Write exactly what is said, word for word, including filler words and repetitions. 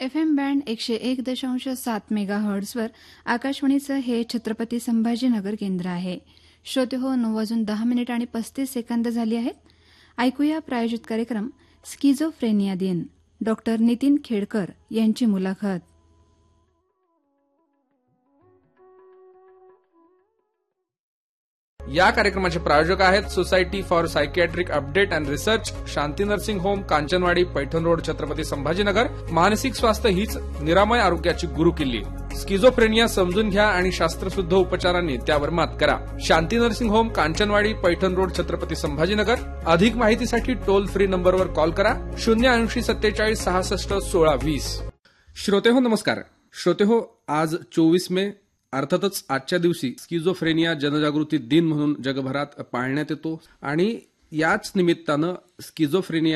F M band एकशे एक दशांश सात मेगा हर्ट्झवर आकाशवाणीचं हे छत्रपती संभाजीनगर केंद्र आहे. श्रोते हो, नऊ वाजून दहा मिनिट आणि पस्तीस सेकंद झाली आहेत. ऐकूया प्रायोजित कार्यक्रम स्किझोफ्रेनिया दिन. डॉक्टर नितीन खेडकर यांची मुलाखत. या कार्यक्रमाचे प्रायोजक आहेत society for psychiatric update and research, Shanti nursing home, Kanchanwadi, Paithan road, Chhatrapati Sambhajinagar. मानसिक स्वास्थ्य हीच निरामय आरोग्याची गुरुकिल्ली. स्किझोफ्रेनिया समजून घ्या आणि शास्त्रशुद्ध उपचारांनी त्यावर मात करा. शांती nursing home, Kanchanwadi, Paithan road, Chhatrapati Sambhajinagar. अधिक माहितीसाठी टोल फ्री नंबरवर कॉल करा शून्य ऐंशी सत्तेचाळीस सहासष्ट सोळा वीस. श्रोते हो, नमस्कार. श्रोते हो, आज चोवीस मे, अर्थातच आजच्या दिवशी स्किझोफ्रेनिया जनजागृती दिन म्हणून जगभरात पाळण्यात येतो आणि याच निमित्तानं स्किझोफ्रेनिया